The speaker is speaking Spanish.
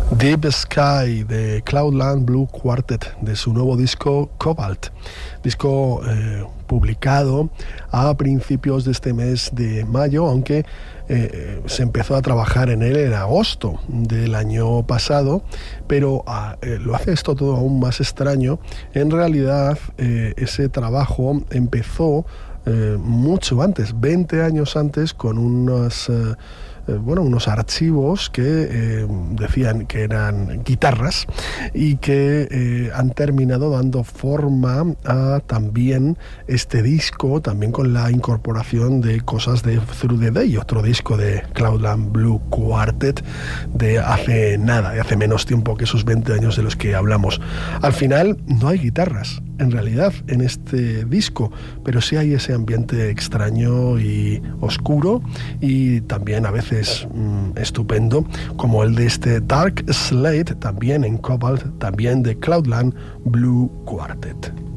Deep Sky de Cloudland Blue Quartet, de su nuevo disco Cobalt, disco publicado a principios de este mes de mayo, aunque se empezó a trabajar en él en agosto del año pasado, pero lo hace esto todo aún más extraño. En realidad ese trabajo empezó mucho antes, 20 años antes, con unos archivos que decían que eran guitarras y que han terminado dando forma a también este disco, también con la incorporación de cosas de Through the Day, otro disco de Cloudland Blue Quartet de hace menos tiempo que esos 20 años de los que hablamos. Al final no hay guitarras, en realidad, en este disco, pero sí hay ese ambiente extraño y oscuro, y también a veces estupendo, como el de este Dark Slate, también en Cobalt, también de Cloudland Blue Quartet.